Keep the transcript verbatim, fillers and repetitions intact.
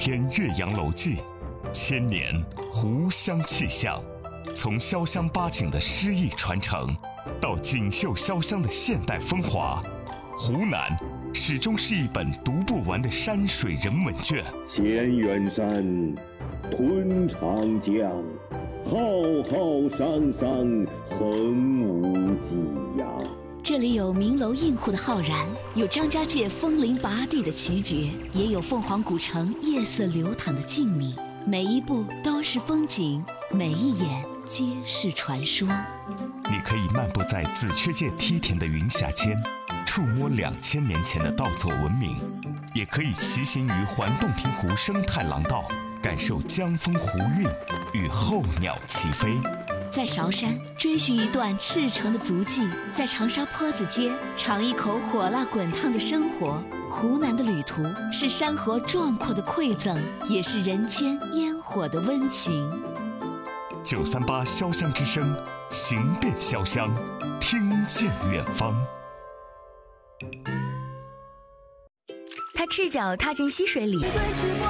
篇《岳阳楼记》，千年湖湘气象。从潇湘八景的诗意传承，到锦绣潇湘的现代风华，湖南始终是一本读不完的山水人文卷。 千远山，吞长江，浩浩汤汤，横无际呀。 这里有名楼映户的浩然，有张家界枫林拔地的奇绝，也有凤凰古城夜色流淌的静谧。每一步都是风景，每一眼皆是传说。 你可以漫步在紫雀界梯田的云霞间，触摸两千年前的稻作文明；也可以骑行于环洞庭湖生态廊道，感受江风湖韵与候鸟齐飞。 在韶山追寻一段赤诚的足迹，在长沙坡子街尝一口火辣滚烫的生活。湖南的旅途是山河壮阔的馈赠，也是人间烟火的温情。 九三八潇湘之声，行遍潇湘，听见远方。 他赤脚踏进溪水里，